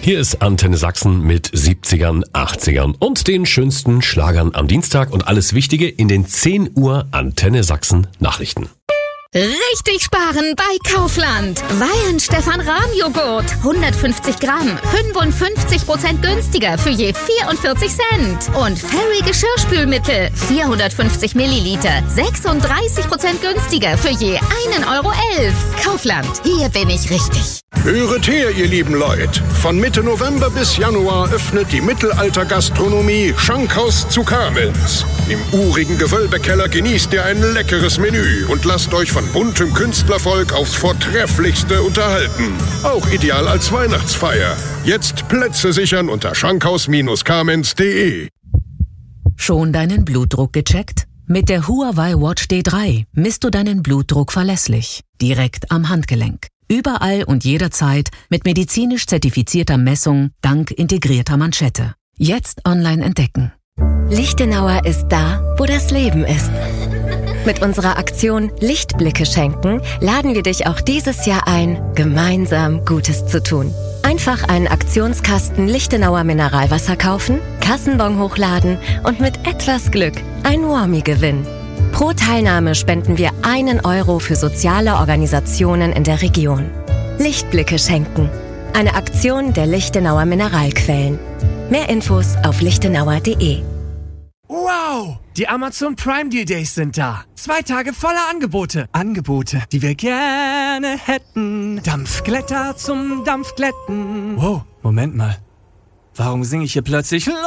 Hier ist Antenne Sachsen mit 70ern, 80ern und den schönsten Schlagern am Dienstag und alles Wichtige in den 10 Uhr Antenne Sachsen Nachrichten. Richtig sparen bei Kaufland. Weihenstephan-Rahm-Joghurt. 150 Gramm. 55% günstiger für je 44 Cent. Und Fairy Geschirrspülmittel. 450 Milliliter. 36% günstiger für je 1,11 Euro. Kaufland. Hier bin ich richtig. Höret her, ihr lieben Leute. Von Mitte November bis Januar öffnet die Mittelalter-Gastronomie Schankhaus zu Kamenz. Im urigen Gewölbekeller genießt ihr ein leckeres Menü und lasst euch von buntem Künstlervolk aufs Vortrefflichste unterhalten. Auch ideal als Weihnachtsfeier. Jetzt Plätze sichern unter schankhaus-kamenz.de. Schon deinen Blutdruck gecheckt? Mit der Huawei Watch D3 misst du deinen Blutdruck verlässlich, direkt am Handgelenk. Überall und jederzeit mit medizinisch zertifizierter Messung dank integrierter Manschette. Jetzt online entdecken. Lichtenauer ist da, wo das Leben ist. Mit unserer Aktion Lichtblicke schenken laden wir dich auch dieses Jahr ein, gemeinsam Gutes zu tun. Einfach einen Aktionskasten Lichtenauer Mineralwasser kaufen, Kassenbon hochladen und mit etwas Glück ein Warmi gewinnen. Pro Teilnahme spenden wir 1 Euro für soziale Organisationen in der Region. Lichtblicke schenken. Eine Aktion der Lichtenauer Mineralquellen. Mehr Infos auf lichtenauer.de. Wow! Die Amazon Prime Deal Days sind da. 2 Tage voller Angebote. Angebote, die wir gerne hätten. Dampfglätter zum Dampfglätten. Wow, Moment mal. Warum singe ich hier plötzlich los?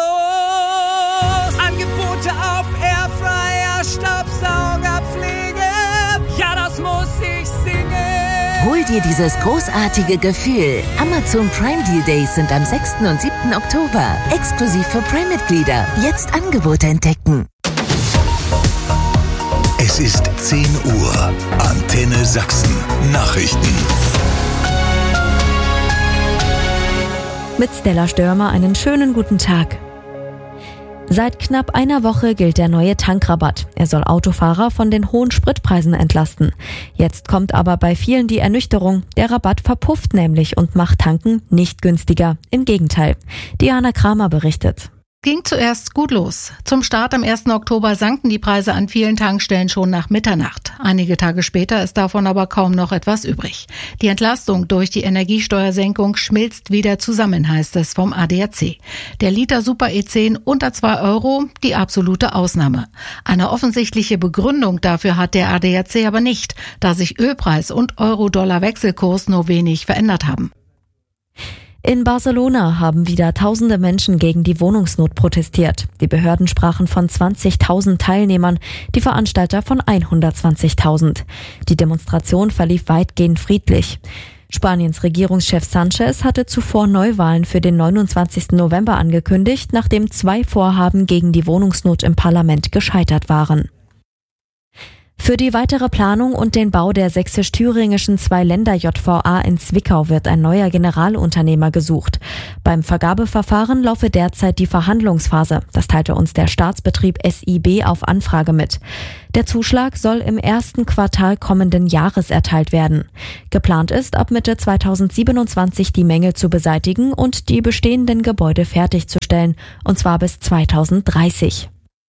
Angebote auf Airfryer, Staubsauger, Pflege. Ja, das muss ich singen. Hol dir dieses großartige Gefühl. Amazon Prime Deal Days sind am 6. und 7. Oktober. Exklusiv für Prime-Mitglieder. Jetzt Angebote entdecken. Es ist 10 Uhr. Antenne Sachsen. Nachrichten. Mit Stella Störmer einen schönen guten Tag. Seit knapp einer Woche gilt der neue Tankrabatt. Er soll Autofahrer von den hohen Spritpreisen entlasten. Jetzt kommt aber bei vielen die Ernüchterung. Der Rabatt verpufft nämlich und macht Tanken nicht günstiger. Im Gegenteil. Diana Kramer berichtet. Ging zuerst gut los. Zum Start am 1. Oktober sanken die Preise an vielen Tankstellen schon nach Mitternacht. Einige Tage später ist davon aber kaum noch etwas übrig. Die Entlastung durch die Energiesteuersenkung schmilzt wieder zusammen, heißt es vom ADAC. Der Liter Super E10 unter 2 Euro, die absolute Ausnahme. Eine offensichtliche Begründung dafür hat der ADAC aber nicht, da sich Ölpreis und Euro-Dollar-Wechselkurs nur wenig verändert haben. In Barcelona haben wieder tausende Menschen gegen die Wohnungsnot protestiert. Die Behörden sprachen von 20.000 Teilnehmern, die Veranstalter von 120.000. Die Demonstration verlief weitgehend friedlich. Spaniens Regierungschef Sánchez hatte zuvor Neuwahlen für den 29. November angekündigt, nachdem 2 Vorhaben gegen die Wohnungsnot im Parlament gescheitert waren. Für die weitere Planung und den Bau der sächsisch-thüringischen 2-Länder-JVA in Zwickau wird ein neuer Generalunternehmer gesucht. Beim Vergabeverfahren laufe derzeit die Verhandlungsphase. Das teilte uns der Staatsbetrieb SIB auf Anfrage mit. Der Zuschlag soll im 1. Quartal kommenden Jahres erteilt werden. Geplant ist, ab Mitte 2027 die Mängel zu beseitigen und die bestehenden Gebäude fertigzustellen, und zwar bis 2030.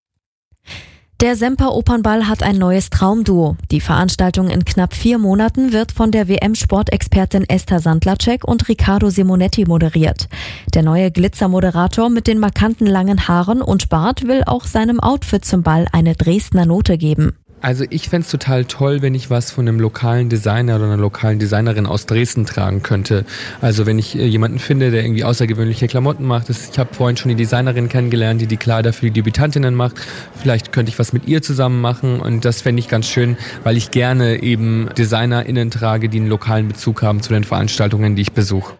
Der Semper-Opernball hat ein neues Traumduo. Die Veranstaltung in knapp 4 Monaten wird von der WM-Sportexpertin Esther Sandlacek und Riccardo Simonetti moderiert. Der neue Glitzermoderator mit den markanten langen Haaren und Bart will auch seinem Outfit zum Ball eine Dresdner Note geben. Also ich fände es total toll, wenn ich was von einem lokalen Designer oder einer lokalen Designerin aus Dresden tragen könnte. Also wenn ich jemanden finde, der irgendwie außergewöhnliche Klamotten macht. Ich habe vorhin schon die Designerin kennengelernt, die Kleider für die Debütantinnen macht. Vielleicht könnte ich was mit ihr zusammen machen und das fände ich ganz schön, weil ich gerne eben DesignerInnen trage, die einen lokalen Bezug haben zu den Veranstaltungen, die ich besuche.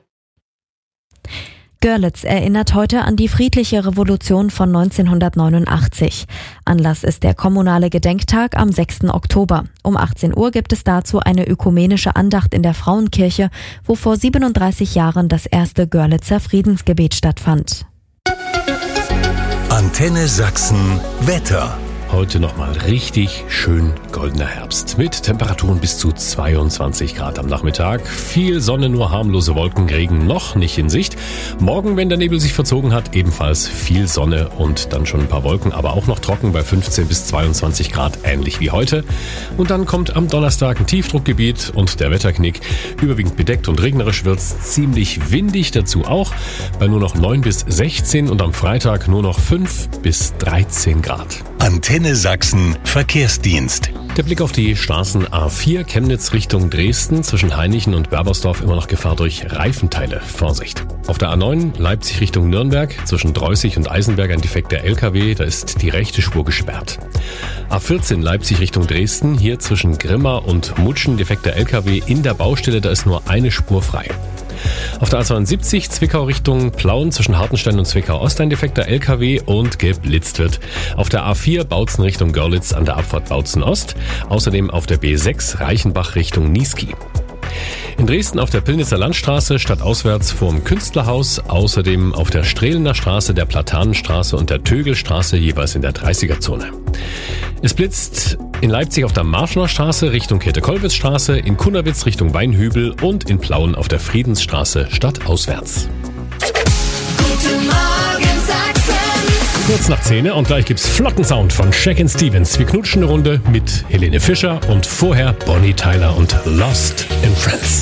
Görlitz erinnert heute an die friedliche Revolution von 1989. Anlass ist der kommunale Gedenktag am 6. Oktober. Um 18 Uhr gibt es dazu eine ökumenische Andacht in der Frauenkirche, wo vor 37 Jahren das erste Görlitzer Friedensgebet stattfand. Antenne Sachsen Wetter. heute nochmal richtig schön goldener Herbst mit Temperaturen bis zu 22 Grad am Nachmittag. Viel Sonne, nur harmlose Wolken, Regen noch nicht in Sicht. Morgen, wenn der Nebel sich verzogen hat, ebenfalls viel Sonne und dann schon ein paar Wolken, aber auch noch trocken bei 15 bis 22 Grad, ähnlich wie heute. Und dann kommt am Donnerstag ein Tiefdruckgebiet und der Wetterknick. Überwiegend bedeckt und regnerisch wird's, ziemlich windig dazu auch, bei nur noch 9 bis 16 und am Freitag nur noch 5 bis 13 Grad. Antenne Sachsen Verkehrsdienst. Der Blick auf die Straßen A4 Chemnitz Richtung Dresden, zwischen Heinichen und Berbersdorf immer noch Gefahr durch Reifenteile. Vorsicht. Auf der A9 Leipzig Richtung Nürnberg, zwischen Dreußig und Eisenberg ein defekter LKW, da ist die rechte Spur gesperrt. A14 Leipzig Richtung Dresden, hier zwischen Grimma und Mutschen defekter LKW in der Baustelle, da ist nur eine Spur frei. Auf der A72 Zwickau Richtung Plauen zwischen Hartenstein und Zwickau Ost ein defekter LKW und geblitzt wird. Auf der A4 Bautzen Richtung Görlitz an der Abfahrt Bautzen Ost. Außerdem auf der B6 Reichenbach Richtung Niesky. In Dresden auf der Pillnitzer Landstraße stadtauswärts vorm Künstlerhaus, außerdem auf der Strehlener Straße, der Platanenstraße und der Tögelstraße jeweils in der 30er-Zone. Es blitzt in Leipzig auf der Marschner Straße Richtung Käthe-Kollwitz-Straße, in Kunnewitz Richtung Weinhübel und in Plauen auf der Friedensstraße stadtauswärts. Guten Morgen Sachsen. Kurz nach 10 und gleich gibt's flotten Sound von Shack & Stevens. Wir knutschen eine Runde mit Helene Fischer und vorher Bonnie Tyler und Lost in Friends.